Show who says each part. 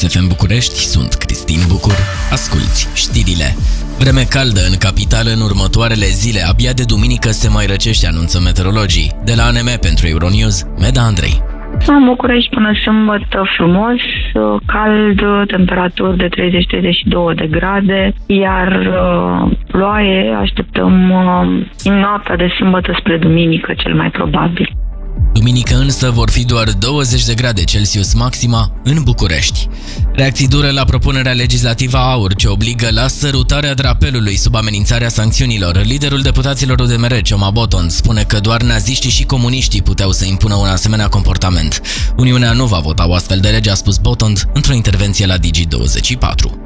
Speaker 1: Kiss FM București, sunt Cristin Bucur. Asculți știrile. Vreme caldă în capitală în următoarele zile. Abia de duminică se mai răcește, anunță meteorologii. De la ANM pentru Euronews, Meda Andrei.
Speaker 2: În București până sâmbătă frumos, cald, temperaturi de 30-32 de grade, iar ploaie așteptăm în noaptea de sâmbătă spre duminică cel mai probabil.
Speaker 1: Duminică însă vor fi doar 20 de grade Celsius maxima în București. Reacții dure la propunerea legislativă AUR ce obligă la sărutarea drapelului sub amenințarea sancțiunilor. Liderul deputaților UDMR, Cioma Boton, spune că doar naziștii și comuniștii puteau să impună un asemenea comportament. Uniunea nu va vota o astfel de lege, a spus Boton într-o intervenție la Digi24.